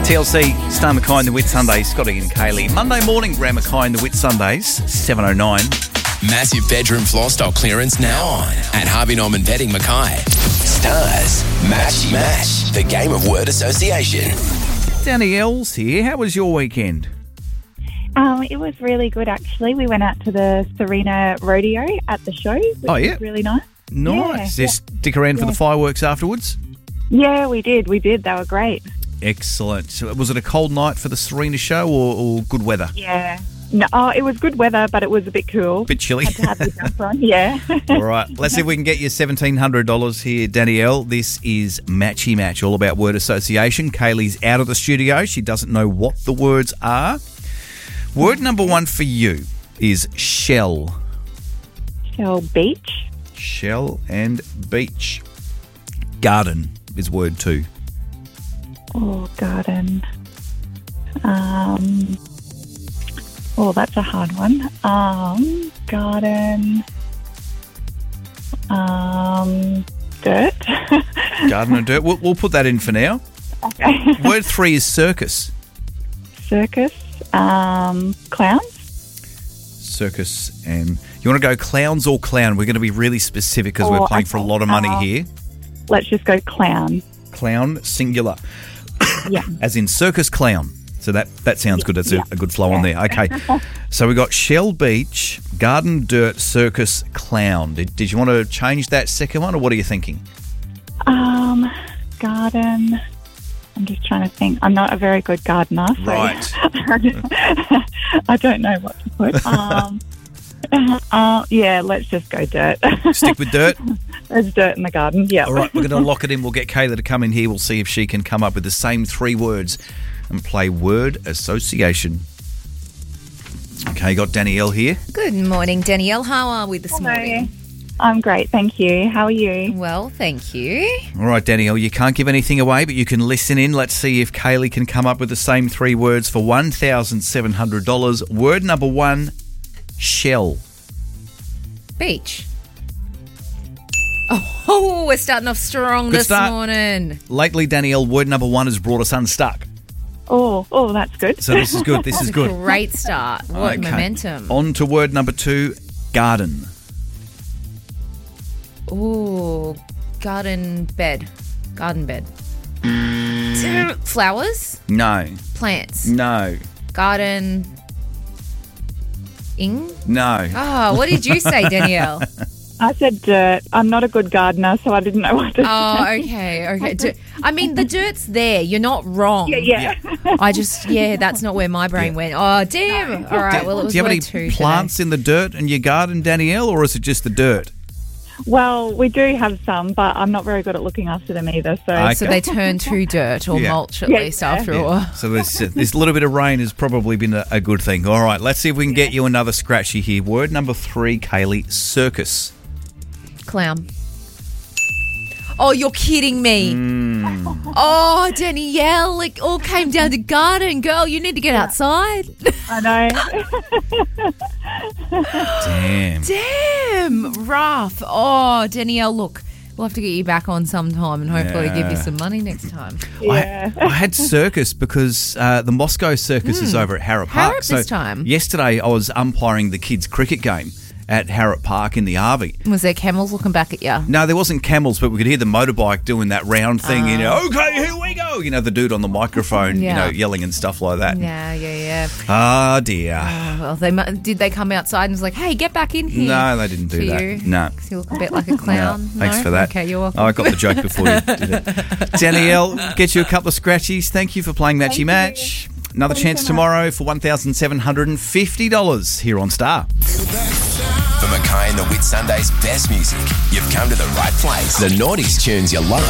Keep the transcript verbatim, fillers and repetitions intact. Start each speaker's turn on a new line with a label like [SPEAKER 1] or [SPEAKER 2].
[SPEAKER 1] T L C, Star Mackay and the Whit Sundays, Scotty and Kaylee. Monday morning, Graham Mackay and the Whit Sundays, seven oh nine.
[SPEAKER 2] Massive bedroom floor stock clearance now on at Harvey Norman Bedding Mackay. Stars, Matchy Match, the game of word association.
[SPEAKER 1] Danielle's here. How was your weekend?
[SPEAKER 3] Um, it was really good, actually. We went out to the Serena Rodeo at the show, which
[SPEAKER 1] Oh, yeah?
[SPEAKER 3] was really nice.
[SPEAKER 1] Nice.
[SPEAKER 3] Yeah,
[SPEAKER 1] Just stick around for
[SPEAKER 3] Yeah.
[SPEAKER 1] the fireworks afterwards?
[SPEAKER 3] Yeah, we did. We did. They were great.
[SPEAKER 1] Excellent. So was it a cold night for the Serena show or, or good weather?
[SPEAKER 3] Yeah. No, oh, it was good weather, but it was a bit cool.
[SPEAKER 1] Bit chilly.
[SPEAKER 3] Had to have the jumper on. Yeah.
[SPEAKER 1] All right. Let's see if we can get you seventeen hundred dollars here, Danielle. This is Matchy Match, all about word association. Kaylee's out of the studio. She doesn't know what the words are. Word number one for you is shell.
[SPEAKER 3] Shell Beach.
[SPEAKER 1] Shell and beach. Garden is word two.
[SPEAKER 3] Oh, garden. Um. Oh, that's a hard one. Um, garden. Um, dirt.
[SPEAKER 1] Garden and dirt. We'll, we'll put that in for now.
[SPEAKER 3] Okay.
[SPEAKER 1] Word three is circus.
[SPEAKER 3] Circus. Um, clowns.
[SPEAKER 1] Circus and... You want to go clowns or clown? We're going to be really specific because we're
[SPEAKER 3] Oh,
[SPEAKER 1] playing for a
[SPEAKER 3] okay.
[SPEAKER 1] lot of money
[SPEAKER 3] Uh,
[SPEAKER 1] here.
[SPEAKER 3] Let's just go clown.
[SPEAKER 1] Clown, singular.
[SPEAKER 3] Yeah.
[SPEAKER 1] As in circus clown. So that, that sounds good. That's
[SPEAKER 3] Yeah.
[SPEAKER 1] a, a good flow on there. Okay. So we got Shell Beach, Garden, Dirt, Circus, Clown. Did, did you want to change that second one or what are you thinking?
[SPEAKER 3] Um, garden. I'm just trying to think. I'm not a very good gardener, so
[SPEAKER 1] Right.
[SPEAKER 3] I don't know what to put. Um, uh, yeah, let's just go dirt.
[SPEAKER 1] Stick with dirt?
[SPEAKER 3] There's dirt in the garden. Yeah.
[SPEAKER 1] All right, we're going to lock it in. We'll get Kayla to come in here. We'll see if she can come up with the same three words and play word association. Okay, got Danielle here.
[SPEAKER 4] Good morning, Danielle. How are we this
[SPEAKER 3] Hello.
[SPEAKER 4] morning?
[SPEAKER 3] I'm great, thank you. How are you?
[SPEAKER 4] Well, thank you.
[SPEAKER 1] All right, Danielle, you can't give anything away, but you can listen in. Let's see if Kaylee can come up with the same three words for one thousand seven hundred dollars. Word number one, shell.
[SPEAKER 4] Beach. Oh, we're starting off strong
[SPEAKER 1] Good
[SPEAKER 4] this
[SPEAKER 1] start.
[SPEAKER 4] morning.
[SPEAKER 1] Lately, Danielle, word number one has brought us unstuck.
[SPEAKER 3] Oh, oh, that's good.
[SPEAKER 1] So this is good. This is good.
[SPEAKER 4] Great start. What
[SPEAKER 1] Okay.
[SPEAKER 4] momentum.
[SPEAKER 1] On to word number two, garden.
[SPEAKER 4] Ooh, garden bed. Garden bed. Flowers?
[SPEAKER 1] No,
[SPEAKER 4] Plants.
[SPEAKER 1] no,
[SPEAKER 4] Garden. Ing?
[SPEAKER 1] no.
[SPEAKER 4] Oh, what did you say, Danielle?
[SPEAKER 3] I said dirt. I'm not a good gardener, so I didn't know what to
[SPEAKER 4] Oh,
[SPEAKER 3] say.
[SPEAKER 4] okay, okay. Di- I mean, the dirt's there. You're not wrong.
[SPEAKER 3] Yeah, yeah.
[SPEAKER 4] I just, yeah, that's not where my brain went. Oh, damn. All right, well, it was
[SPEAKER 1] Do you have
[SPEAKER 4] word
[SPEAKER 1] any
[SPEAKER 4] two
[SPEAKER 1] plants
[SPEAKER 4] today.
[SPEAKER 1] in the dirt in your garden, Danielle, or is it just the dirt?
[SPEAKER 3] Well, we do have some, but I'm not very good at looking after them either. So,
[SPEAKER 1] Okay.
[SPEAKER 4] So they turn to dirt or
[SPEAKER 1] Yeah.
[SPEAKER 4] mulch at
[SPEAKER 3] Yeah,
[SPEAKER 4] least
[SPEAKER 3] yeah.
[SPEAKER 4] after a
[SPEAKER 1] Yeah.
[SPEAKER 4] while.
[SPEAKER 1] So this, this little bit of rain has probably been a, a good thing. All right, let's see if we can get you another scratchy here. Word number three, Kaylee, circus.
[SPEAKER 4] Clown. Oh, you're kidding me.
[SPEAKER 1] Mm.
[SPEAKER 4] Oh, Danielle, it all came down to garden. Girl, you need to get outside.
[SPEAKER 3] I know.
[SPEAKER 1] Damn.
[SPEAKER 4] Damn, rough. Oh, Danielle, look, we'll have to get you back on sometime and hopefully
[SPEAKER 1] Yeah.
[SPEAKER 4] give you some money next time.
[SPEAKER 3] Yeah.
[SPEAKER 1] I, I had circus because uh, the Moscow Circus is over at Harrop Park.
[SPEAKER 4] Harrop this time.
[SPEAKER 1] Yesterday I was umpiring the kids' cricket game at Harrop Park in the Arvey.
[SPEAKER 4] Was there camels looking back at you?
[SPEAKER 1] No, there wasn't camels, but we could hear the motorbike doing that round thing. You know, okay, here we go. You know, the dude on the microphone,
[SPEAKER 4] Yeah.
[SPEAKER 1] you know, yelling and stuff like that.
[SPEAKER 4] Yeah, yeah, yeah.
[SPEAKER 1] Ah, dear.
[SPEAKER 4] Oh, well, they mu- did they come outside and was like, "Hey, get back in here."
[SPEAKER 1] No, they didn't do
[SPEAKER 4] to
[SPEAKER 1] that.
[SPEAKER 4] You?
[SPEAKER 1] No.
[SPEAKER 4] 'Cause you look a bit like a clown.
[SPEAKER 1] No, thanks
[SPEAKER 4] No?
[SPEAKER 1] for that.
[SPEAKER 4] Okay, you're welcome.
[SPEAKER 1] Oh, I got the joke before you did it. Danielle, get you a couple of scratchies. Thank you for playing Matchy
[SPEAKER 3] you.
[SPEAKER 1] Match. Another
[SPEAKER 3] Thanks
[SPEAKER 1] chance
[SPEAKER 3] so much.
[SPEAKER 1] tomorrow for one thousand seven hundred fifty dollars here on Star.
[SPEAKER 2] For Mackay and the Whit Sundays' best music, you've come to the right place. The Naughties tunes you love.